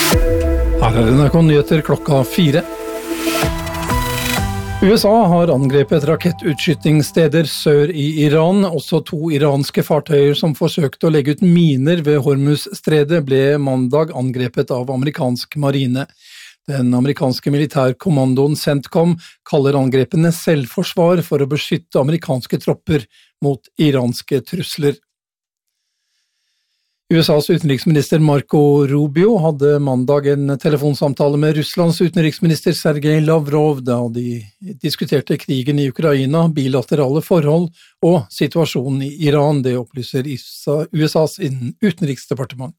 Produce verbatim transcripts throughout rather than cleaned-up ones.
Her er N R K Nyheter klokka fire. U S A har angrepet rakettutskytningssteder sør i Iran. Også to iranske fartøyer som forsøkte å legge ut miner ved Hormuz-stredet ble mandag angrepet av amerikansk marine. Den amerikanske militærkommandoen CENTCOM kaller angrepene selvforsvar for å beskytte amerikanske tropper mot iranske trusler. U S A's utenriksminister Marco Rubio hadde mandag en telefonsamtale med Russlands utenriksminister Sergej Lavrov da de diskuterte krigen i Ukraina, bilaterale forhold og situasjonen i Iran, det opplyser U S A's utenriksdepartement.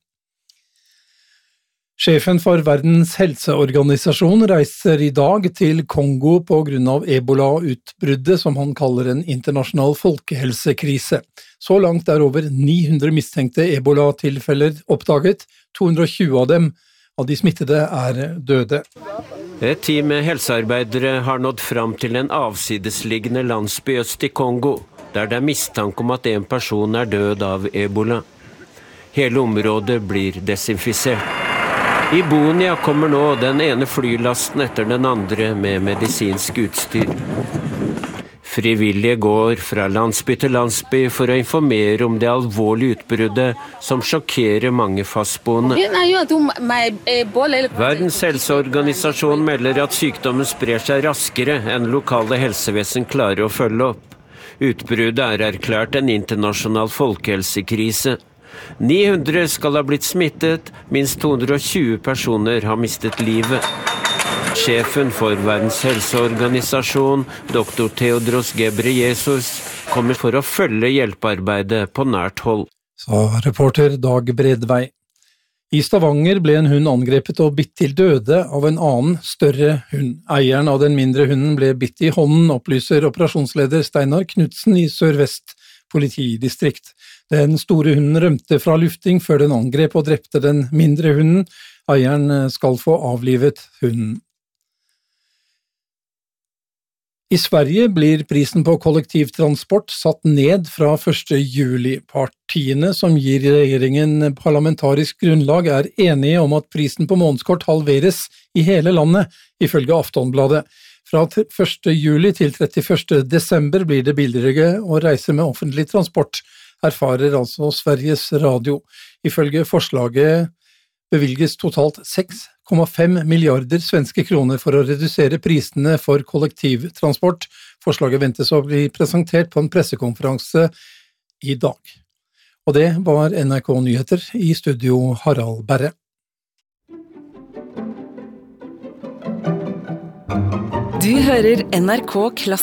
Sjefen for Verdens helseorganisasjon reiser i dag til Kongo på grunn av ebola-utbruddet som han kaller en internasjonal folkehelsekrise. Så langt er over ni hundre mistenkte ebola-tilfeller oppdaget, to hundre og tjue av dem av de smittede er døde. Et team med helsearbeidere har nådd fram til en avsidesliggende landsby øst i Kongo, der det er mistanke om at en person er død av ebola. Hele området blir desinfisert. I Bunia kommer nå den ene flylasten etter den andre med medisinsk utstyr. Frivillige går fra landsby til landsby for å informere om det alvorlige utbruddet som sjokkerer mange fastboende. Verdens helseorganisasjon melder at sykdommen sprer seg raskere enn lokale helsevesen klarer å følge opp. Utbruddet er erklært en internasjonal folkehelsekrise. ni hundre skal ha blitt smittet, minst to hundre og tjue personer har mistet livet. Sjefen for Verdens helseorganisasjon, doktor Tedros Ghebreyesus, kommer for å følge hjelpearbeidet på nært hold. Sa reporter Dag Bredvei. I Stavanger ble en hund angrepet og bitt til døde av en annen, større hund. Eieren av den mindre hunden ble bitt i hånden, opplyser operasjonsleder Steinar Knudsen i Sør-Vest politidistrikt. Den store hunden rømte fra lufting før den angrep og drepte den mindre hunden. Eieren skal få avlivet hunden. I Sverige blir prisen på kollektivtransport satt ned fra første juli. Partiene som gir regjeringen parlamentarisk grunnlag er enige om at prisen på månedskort halveres i hele landet, ifølge Aftonbladet. Fra første juli til trettiførste desember blir det billigere å reise med offentlig transport, erfarer altså Sveriges Radio. Ifølge forslaget bevilges totalt seks komma fem milliarder svenske kroner for å redusere prisene for kollektivtransport. Forslaget ventes å bli presentert på en pressekonferanse i dag. Og det var N R K Nyheter, i studio Harald Berre. Du hører N R K Klassisk.